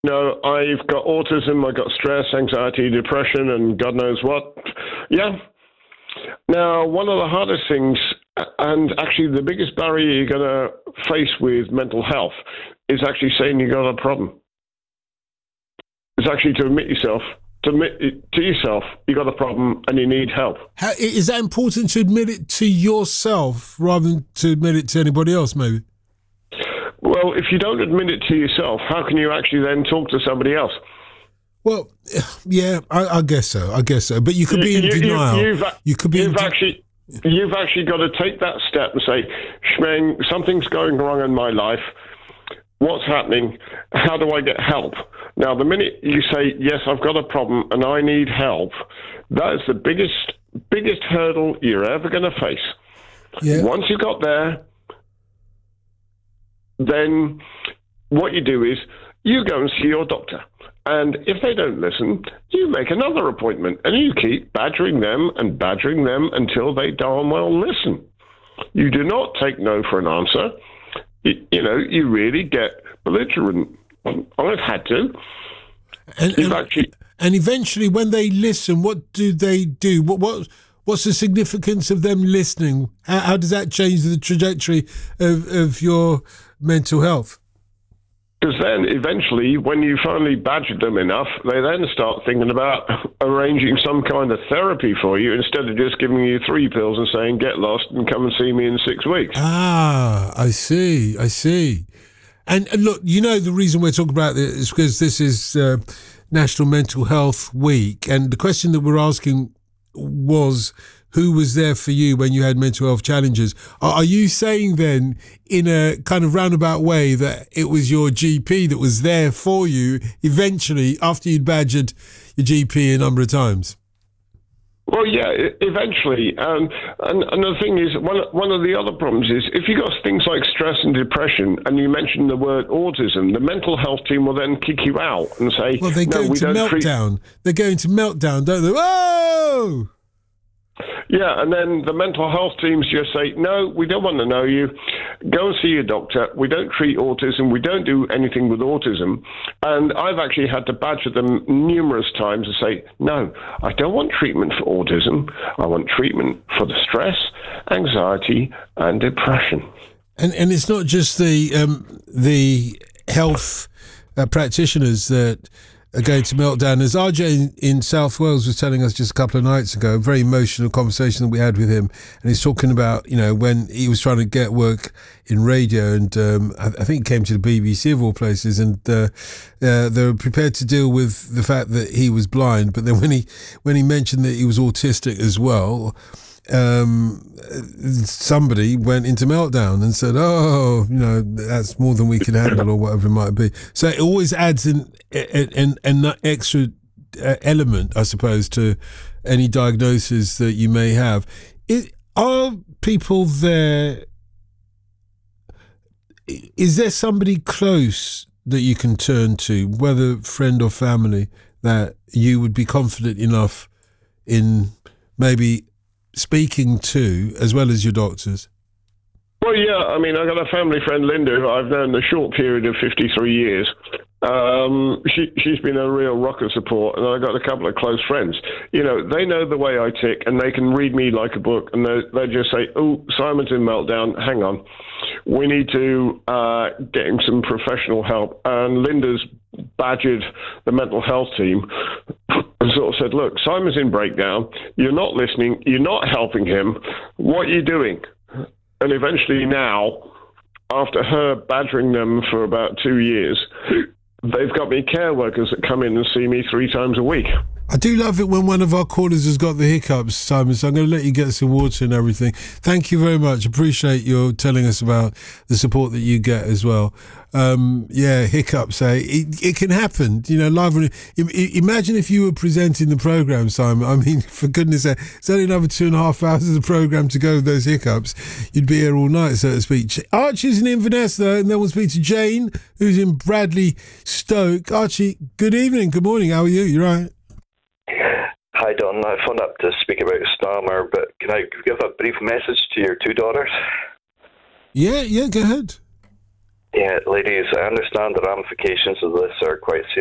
No, I've got autism, I've got stress, anxiety, depression, and God knows what. Yeah. Now, one of the hardest things, and actually the biggest barrier you're going to face with mental health, is actually saying you got a problem. It's actually to admit to yourself you got a problem and you need help. How, is that important to admit it to yourself rather than to admit it to anybody else, maybe? Well, if you don't admit it to yourself, how can you actually then talk to somebody else? Well, yeah, I guess so. But you could be in denial. You've actually got to take that step and say, Shmeng, something's going wrong in my life. What's happening? How do I get help? Now, the minute you say, yes, I've got a problem and I need help, that is the biggest hurdle you're ever going to face. Yeah. Once you got there, then what you do is you go and see your doctor. And if they don't listen, you make another appointment and you keep badgering them until they darn well listen. You do not take no for an answer. You really get belligerent. I've had to. And eventually, when they listen, what do they do? What's the significance of them listening? How does that change the trajectory of your mental health? Because then eventually, when you finally badgered them enough, they then start thinking about arranging some kind of therapy for you instead of just giving you 3 pills and saying, get lost and come and see me in 6 weeks. Ah, I see. And look, the reason we're talking about this is because this is National Mental Health Week. And the question that we're asking was, who was there for you when you had mental health challenges? Are you saying then, in a kind of roundabout way, that it was your GP that was there for you eventually after you'd badgered your GP a number of times? Well, yeah, eventually. And the thing is, one of the other problems is if you got things like stress and depression and you mention the word autism, the mental health team will then kick you out and say, well, they go into meltdown. They're going to meltdown, don't they? Whoa! Yeah, and then the mental health teams just say, no, we don't want to know you. Go and see your doctor. We don't treat autism. We don't do anything with autism. And I've actually had to badger them numerous times and say, no, I don't want treatment for autism. I want treatment for the stress, anxiety, and depression. And it's not just the health practitioners that are going to meltdown. As RJ in South Wales was telling us just a couple of nights ago, a very emotional conversation that we had with him, and he's talking about, when he was trying to get work in radio, and I think he came to the BBC of all places, and they were prepared to deal with the fact that he was blind, but then when he mentioned that he was autistic as well, somebody went into meltdown and said, that's more than we can handle, or whatever it might be. So it always adds an extra element, I suppose, to any diagnosis that you may have. Are people there? Is there somebody close that you can turn to, whether friend or family, that you would be confident enough in maybe speaking to, as well as your doctors? Well, yeah, I mean, I've got a family friend, Linda, who I've known a short period of 53 years. She's been a real rock of support, and I've got a couple of close friends. They know the way I tick, and they can read me like a book, and they just say, oh, Simon's in meltdown, hang on. We need to get him some professional help. And Linda's badgered the mental health team and sort of said, look, Simon's in breakdown, you're not listening, you're not helping him, what are you doing? And eventually now, after her badgering them for about 2 years, they've got me care workers that come in and see me 3 times a week. I do love it when one of our callers has got the hiccups, Simon, so I'm going to let you get some water and everything. Thank you very much. Appreciate your telling us about the support that you get as well. Hiccups, it can happen, live. Imagine if you were presenting the programme, Simon. I mean, for goodness sake, it's only another 2.5 hours of the programme to go with those hiccups. You'd be here all night, so to speak. Archie's in Inverness, though, and then we'll speak to Jane, who's in Bradley Stoke. Archie, good evening, good morning, how are you? You right? Hi, Don. I phoned up to speak about Starmer, but can I give a brief message to your 2 daughters? Yeah, go ahead. Yeah, ladies, I understand the ramifications of this are quite serious.